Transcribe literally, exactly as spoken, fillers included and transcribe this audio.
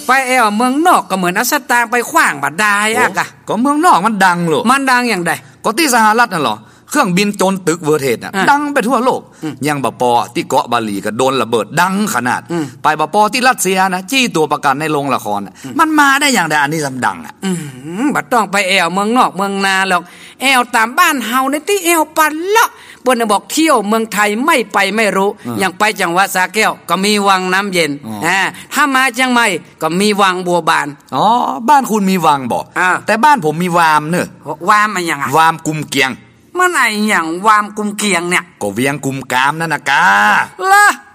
ไปแอวเมืองนอกก็เหมือนอัสตางไปขว้างบัดได้อะกะก็เมืองนอกมันดังหรอมันดังอย่างใดก็ที่สหรัฐน่ะหรอเครื่องบินโจรตึกเวอร์เทสน่ะดังไปทั่วโลกยังบปอที่เกาะบาหลีก็โดนระเบิดดังขนาดไปบปอที่รัสเซียนะจี้ตัวประกันในโรงละครมันมาได้อย่างใดอันนี้ดังอ่ะบัดต้องไปแอวเมืองนอกเมืองนาหรอกแอวตามบ้านเฮาในที่แอวปันเลาะเปิ้นบอกเที่ยวเมืองไทยไม่ไปไม่รู้อย่างไปจังหวัดสระแก้วก็มีวังน้ำเย็นอ่าถ้ามาเชียงใหม่ก็มีวังบัวบานอ๋อบ้านคุณมีวังบ่แต่บ้านผมมีวามเนอะวามมันยังอ่ะวามกุมเกียงมันไอ้หยังวามกุมเกียงเนี่ยก็เวียงกุมกามนั่นน่ะกาล่ะ